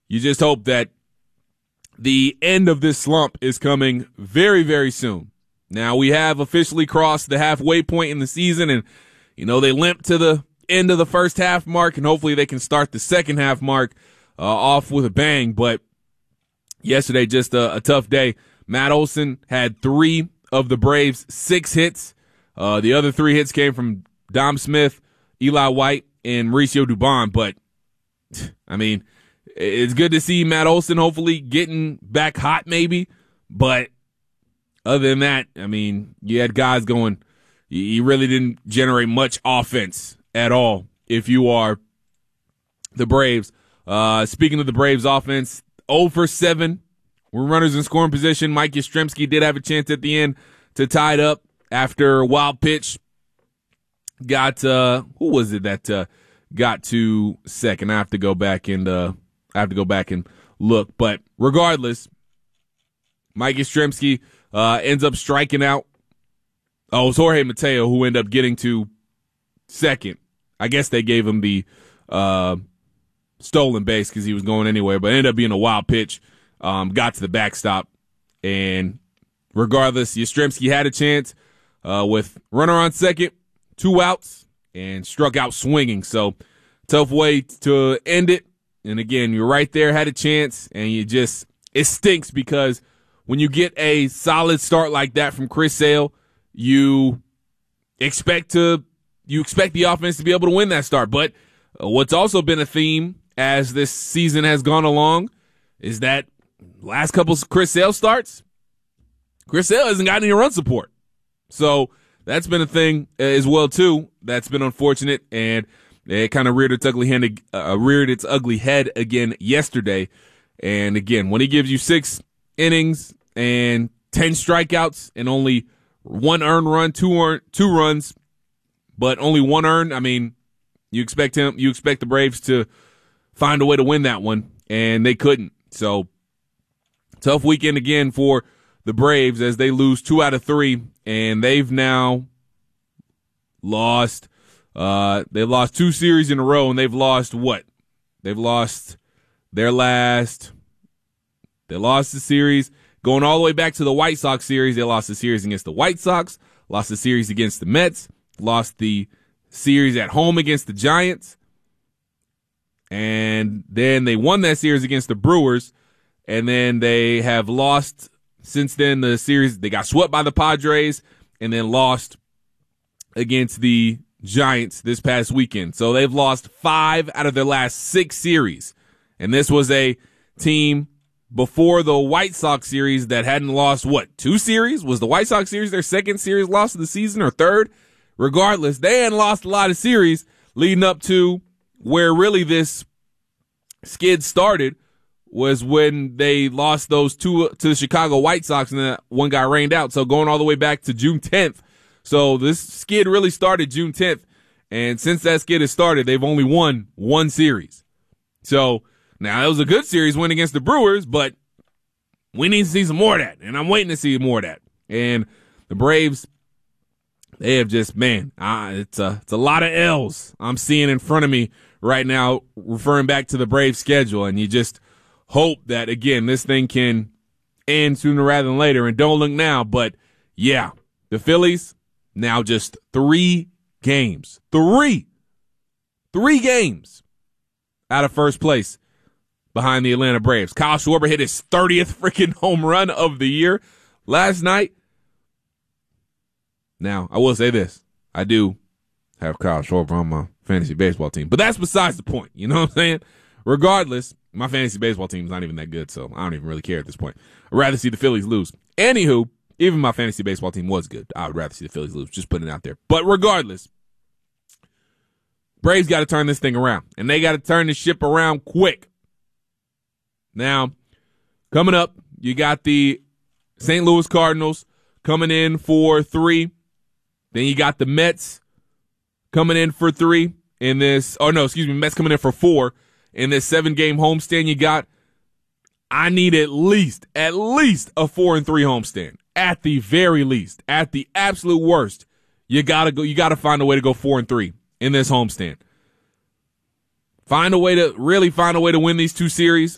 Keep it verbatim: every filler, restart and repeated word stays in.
you just hope that the end of this slump is coming very, very soon. Now, we have officially crossed the halfway point in the season, and, you know, they limp to the end of the first half mark, and hopefully they can start the second half mark uh, off with a bang. But yesterday, just a, a tough day. Matt Olson had three of the Braves' six hits. Uh, the other three hits came from Dom Smith, Eli White, and Mauricio Dubon. But, I mean, it's good to see Matt Olson hopefully getting back hot maybe. But other than that, I mean, you had guys going, you really didn't generate much offense at all if you are the Braves. Uh, speaking of the Braves offense, oh for seven. We're runners in scoring position. Mike Yastrzemski did have a chance at the end to tie it up after a wild pitch. Got, uh, who was it that uh, got to second? I have to go back and uh, I have to go back and look. But regardless, Mike Yastrzemski uh, ends up striking out. Oh, it was Jorge Mateo who ended up getting to second. I guess they gave him the uh, stolen base because he was going anywhere, but it ended up being a wild pitch. Um, got to the backstop, and regardless, Yastrzemski had a chance uh, with runner on second, two outs, and struck out swinging. So tough way to end it. And again, you're right there, had a chance, and you just it stinks because when you get a solid start like that from Chris Sale, you expect to you expect the offense to be able to win that start. But uh, what's also been a theme as this season has gone along is that last couple of Chris Sale starts, Chris Sale hasn't got any run support. So that's been a thing as well, too. That's been unfortunate, and it kind of reared its ugly head, uh, reared its ugly head again yesterday. And again, when he gives you six innings and ten strikeouts and only one earned run, two earned, two runs, but only one earned, I mean, you expect him, you expect the Braves to find a way to win that one, and they couldn't. So tough weekend again for the Braves as they lose two out of three, and they've now lost. Uh, they lost two series in a row, and they've lost what? They've lost their last. They lost the series going all the way back to the White Sox series. They lost the series against the White Sox, lost the series against the Mets, lost the series at home against the Giants, and then they won that series against the Brewers. And then they have lost since then the series. They got swept by the Padres and then lost against the Giants this past weekend. So they've lost five out of their last six series. And this was a team before the White Sox series that hadn't lost, what, two series? Was the White Sox series their second series loss of the season or third? Regardless, they hadn't lost a lot of series leading up to where really this skid started. Was when they lost those two to the Chicago White Sox and then one got rained out. So going all the way back to June tenth. So this skid really started June tenth. And since that skid has started, they've only won one series. So now it was a good series win against the Brewers, but we need to see some more of that. And I'm waiting to see more of that. And the Braves, they have just, man, uh, it's a, it's a lot of L's I'm seeing in front of me right now, referring back to the Braves schedule. And you just hope that, again, this thing can end sooner rather than later. And don't look now, but, yeah, the Phillies now just three games. Three. Three games out of first place behind the Atlanta Braves. Kyle Schwarber hit his thirtieth freaking home run of the year last night. Now, I will say this. I do have Kyle Schwarber on my fantasy baseball team, but that's besides the point. You know what I'm saying? Regardless, my fantasy baseball team is not even that good, so I don't even really care at this point. I'd rather see the Phillies lose. Anywho, even my fantasy baseball team was good. I would rather see the Phillies lose, just putting it out there. But regardless, Braves got to turn this thing around, and they got to turn the ship around quick. Now, coming up, you got the Saint Louis Cardinals coming in for three. Then you got the Mets coming in for three in this. Oh, no, excuse me, Mets coming in for four. In this seven-game homestand you got, I need at least, at least a four and three homestand. At the very least, at the absolute worst, you gotta go. You gotta find a way to go four and three in this homestand. Find a way to really find a way to win these two series.